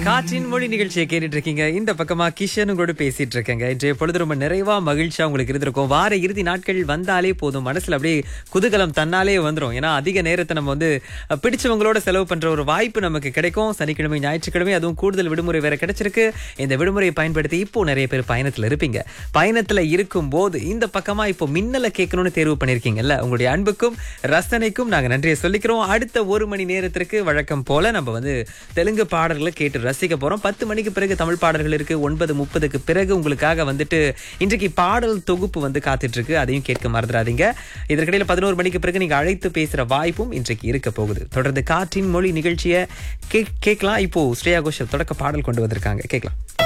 காற்றின் மொழி நிகழ்ச்சியை கேட்டுட்டு இருக்கீங்க. இந்த பக்கமா கிஷனும் கூட பேசிட்டு இருக்கேங்க. இன்றைய பொழுது ரொம்ப நிறைவா மகிழ்ச்சியா உங்களுக்கு இருந்திருக்கும். வார இறுதி நாட்கள் வந்தாலே போதும், மனசுல அப்படியே குதூகலம் தன்னாலே வந்துரும். ஏன்னா அதிக நேரத்தை நம்ம பிடிச்சவங்களோட செலவு பண்ற ஒரு வாய்ப்பு நமக்கு கிடைக்கும். சனிக்கிழமை ஞாயிற்றுக்கிழமை அதுவும் கூடுதல் விடுமுறை வேற கிடைச்சிருக்கு. இந்த விடுமுறையை பயன்படுத்தி இப்போ நிறைய பேர் பயணத்துல இருப்பீங்க. பயணத்துல இருக்கும் போது இந்த பக்கமா இப்போ மின்னலை கேட்கணும்னு தேர்வு பண்ணிருக்கீங்கல்ல, உங்களுடைய அன்புக்கும் ரசனைக்கும் நாங்க நன்றியை சொல்லிக்கிறோம். அடுத்த ஒரு மணி நேரத்திற்கு வழக்கம் போல நம்ம தெலுங்கு பாடல்களை கேட்டு ரசிக்க போறோம். 10 மணிக்கு பிறகு தமிழ் பாடல்கள் இருக்கு. 9:30க்கு பிறகு உங்களுக்காக இன்றைக்கு பாடல் தொகுப்பு காத்துட்டு இருக்கு. அதையும் கேட்க மறந்துடாதீங்க. இதற்கிடையில 11 மணிக்கு பிறகு நீங்க அழைத்து பேசுற வாய்ப்பும் இன்றைக்கு இருக்க போகுது. தொடர்ந்து காற்றின் மொழி நிகழ்ச்சியை கேட்கலாம். இப்போ ஸ்ரேயா கோஷல் தொடக்க பாடல் கொண்டு வந்திருக்காங்க, கேட்கலாம்.